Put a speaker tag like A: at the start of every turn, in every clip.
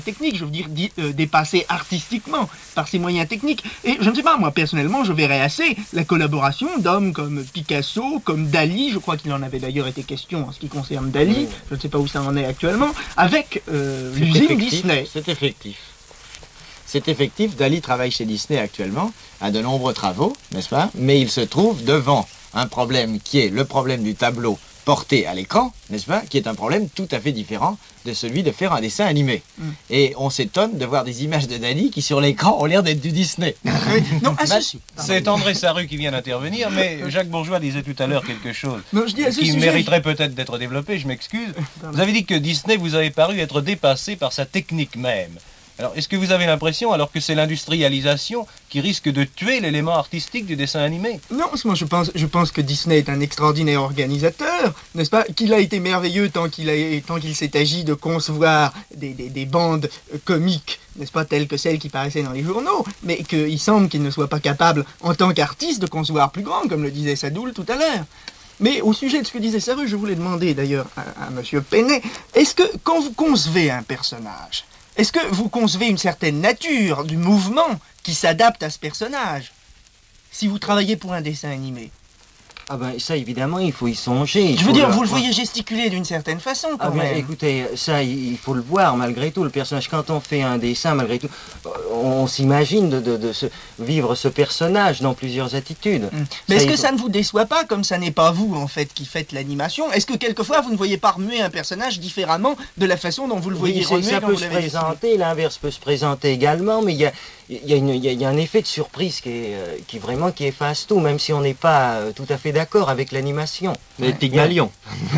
A: technique, je veux dire dépassé artistiquement par ses moyens techniques. Et je ne sais pas, moi personnellement, je verrais assez la collaboration d'hommes comme Picasso, comme Dali, je crois qu'il en avait d'ailleurs été question en ce qui concerne Dali, je ne sais pas où ça en est actuellement, avec l'usine Disney.
B: C'est effectif. C'est effectif, Dali travaille chez Disney actuellement, a de nombreux travaux, n'est-ce pas? Mais il se trouve devant un problème qui est le problème du tableau porté à l'écran, n'est-ce pas? Qui est un problème tout à fait différent de celui de faire un dessin animé. Et on s'étonne de voir des images de Dali qui sur l'écran ont l'air d'être du Disney.
A: Non,
C: c'est André Sarru qui vient d'intervenir, mais Jacques Bourgeois disait tout à l'heure quelque chose
A: qui
C: mériterait peut-être d'être développé, je m'excuse. Vous avez dit que Disney vous avait paru être dépassé par sa technique même. Alors, est-ce que vous avez l'impression, alors que c'est l'industrialisation qui risque de tuer l'élément artistique du dessin animé?
A: Non, moi je pense que Disney est un extraordinaire organisateur, n'est-ce pas? Qu'il a été merveilleux tant qu'il s'est agi de concevoir des bandes comiques, n'est-ce pas, telles que celles qui paraissaient dans les journaux, mais qu'il semble qu'il ne soit pas capable, en tant qu'artiste, de concevoir plus grand, comme le disait Sadoul tout à l'heure. Mais au sujet de ce que disait Sarru, je voulais demander d'ailleurs à M. Penet, est-ce que quand vous concevez un personnage, est-ce que vous concevez une certaine nature du mouvement qui s'adapte à ce personnage? Si vous travaillez pour un dessin animé.
D: Ah ben ça évidemment il faut y songer.
A: Je veux dire, vous le voyez gesticuler d'une certaine façon quand même.
D: Écoutez, ça il faut le voir malgré tout, le personnage. Quand on fait un dessin, malgré tout, on s'imagine de vivre ce personnage dans plusieurs attitudes.
A: Mais est-ce que ça ne vous déçoit pas, comme ça n'est pas vous en fait qui faites l'animation? Est-ce que quelquefois vous ne voyez pas remuer un personnage différemment de la façon dont vous le voyez remuer?
D: Ça peut se présenter, l'inverse peut se présenter également, mais il y a un effet de surprise qui vraiment efface tout, même si on n'est pas tout à fait d'accord avec l'animation.
B: Les Pygmalions.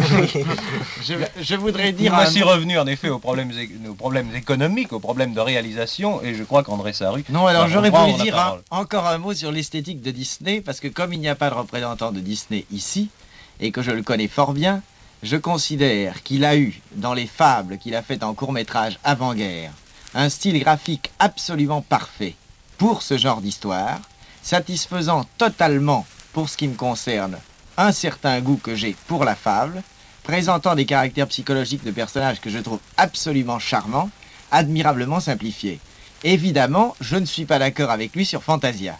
B: Je voudrais dire...
C: Voici revenu en effet aux problèmes économiques, aux problèmes de réalisation, et je crois qu'André Sarru...
B: Non, alors j'aurais voulu dire encore un mot sur l'esthétique de Disney, parce que comme il n'y a pas de représentant de Disney ici, et que je le connais fort bien, je considère qu'il a eu, dans les fables qu'il a faites en court-métrage avant-guerre, un style graphique absolument parfait pour ce genre d'histoire, satisfaisant totalement, pour ce qui me concerne, un certain goût que j'ai pour la fable, présentant des caractères psychologiques de personnages que je trouve absolument charmants, admirablement simplifiés. Évidemment, je ne suis pas d'accord avec lui sur Fantasia.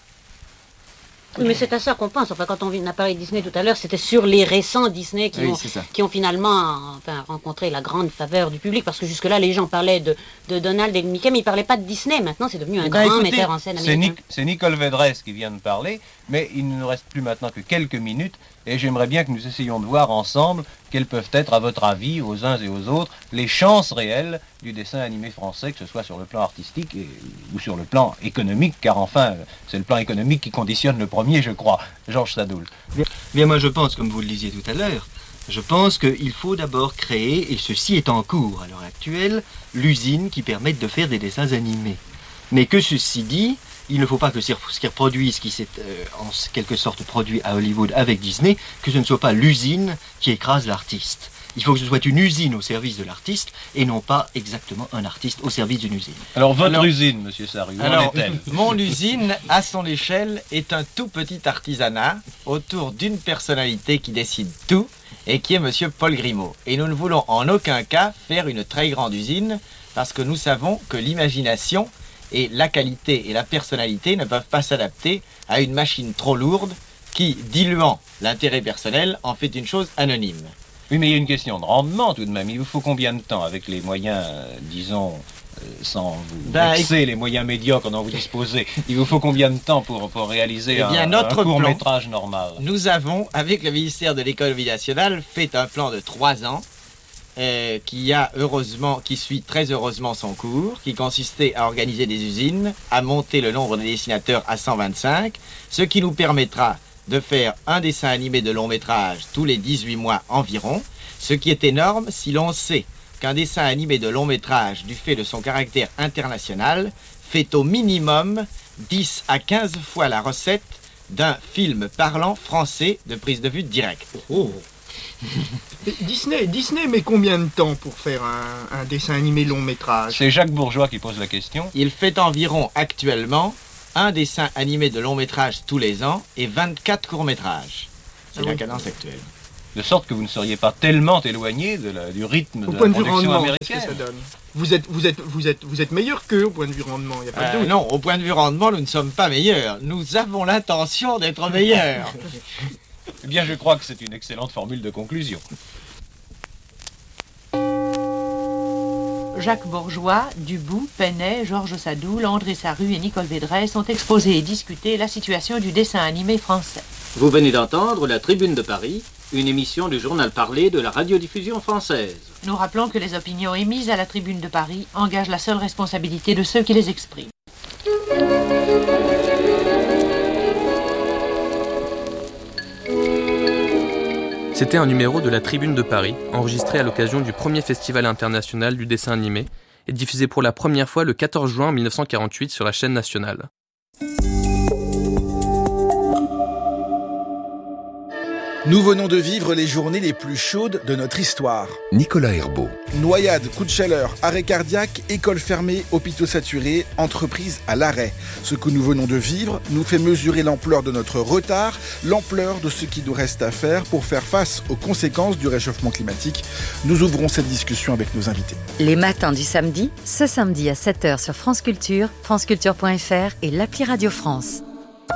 E: Oui, mais c'est à ça qu'on pense. Enfin, quand on a parlé de Disney tout à l'heure, c'était sur les récents Disney qui ont finalement rencontré la grande faveur du public. Parce que jusque-là, les gens parlaient de Donald et de Mickey, mais ils ne parlaient pas de Disney. Maintenant, c'est devenu un grand metteur en scène américain.
C: C'est Nicole Védresse qui vient de parler, mais il ne nous reste plus maintenant que quelques minutes. Et j'aimerais bien que nous essayions de voir ensemble quelles peuvent être, à votre avis, aux uns et aux autres, les chances réelles du dessin animé français, que ce soit sur le plan artistique ou sur le plan économique, car enfin, c'est le plan économique qui conditionne le premier, je crois. Georges Sadoul.
F: Bien, moi je pense, comme vous le disiez tout à l'heure, je pense qu'il faut d'abord créer, et ceci est en cours à l'heure actuelle, l'usine qui permette de faire des dessins animés. Mais que ceci dit, il ne faut pas que ce qui reproduit, ce qui s'est en quelque sorte produit à Hollywood avec Disney, que ce ne soit pas l'usine qui écrase l'artiste. Il faut que ce soit une usine au service de l'artiste et non pas exactement un artiste au service d'une usine.
C: Alors votre usine, monsieur Sarru, où en est-elle?
B: Mon usine, à son échelle, est un tout petit artisanat autour d'une personnalité qui décide tout et qui est monsieur Paul Grimaud. Et nous ne voulons en aucun cas faire une très grande usine parce que nous savons que l'imagination et la qualité et la personnalité ne peuvent pas s'adapter à une machine trop lourde qui, diluant l'intérêt personnel, en fait une chose anonyme.
C: Oui, mais il y a une question de rendement tout de même. Il vous faut combien de temps avec les moyens, disons, sans vous vexer, les moyens médiocres dont vous disposez? Il vous faut combien de temps pour réaliser un court-métrage normal?
B: Nous avons, avec le ministère de l'Économie nationale, fait un plan de 3 ans qui suit très heureusement son cours, qui consistait à organiser des usines, à monter le nombre de dessinateurs à 125, ce qui nous permettra de faire un dessin animé de long métrage tous les 18 mois environ, ce qui est énorme si l'on sait qu'un dessin animé de long métrage, du fait de son caractère international, fait au minimum 10 à 15 fois la recette d'un film parlant français de prise de vue directe.
A: Disney met combien de temps pour faire un dessin animé long métrage?
C: C'est Jacques Bourgeois qui pose la question.
B: Il fait environ actuellement un dessin animé de long métrage tous les ans et 24 courts métrages. C'est la cadence actuelle.
C: de sorte que vous ne seriez pas tellement éloigné du rythme de la production américaine.
A: Ça donne. Vous êtes meilleur qu'eux au point de vue rendement, il n'y a pas de doute.
B: Non, au point de vue rendement, nous ne sommes pas meilleurs. Nous avons l'intention d'être meilleurs.
C: Eh bien, je crois que c'est une excellente formule de conclusion.
G: Jacques Bourgeois, Dubout, Penet, Georges Sadoul, André Sarru et Nicole Védresse ont exposé et discuté la situation du dessin animé français.
H: Vous venez d'entendre La Tribune de Paris, une émission du journal parlé de la radiodiffusion française.
G: Nous rappelons que les opinions émises à la Tribune de Paris engagent la seule responsabilité de ceux qui les expriment.
I: C'était un numéro de la Tribune de Paris, enregistré à l'occasion du premier Festival international du dessin animé et diffusé pour la première fois le 14 juin 1948 sur la chaîne nationale.
J: Nous venons de vivre les journées les plus chaudes de notre histoire.
K: Nicolas Herbeau.
J: Noyades, coups de chaleur, arrêt cardiaque, écoles fermées, hôpitaux saturés, entreprises à l'arrêt. Ce que nous venons de vivre nous fait mesurer l'ampleur de notre retard, l'ampleur de ce qui nous reste à faire pour faire face aux conséquences du réchauffement climatique. Nous ouvrons cette discussion avec nos invités.
L: Les matins du samedi, ce samedi à 7h sur France Culture, franceculture.fr et l'appli Radio France.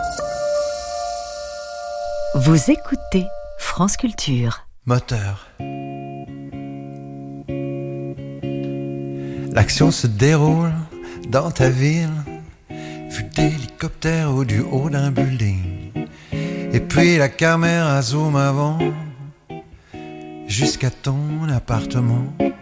L: Vous écoutez France Culture.
M: Moteur. L'action se déroule dans ta ville, vue d'hélicoptère ou du haut d'un building. Et puis la caméra zoom avant jusqu'à ton appartement.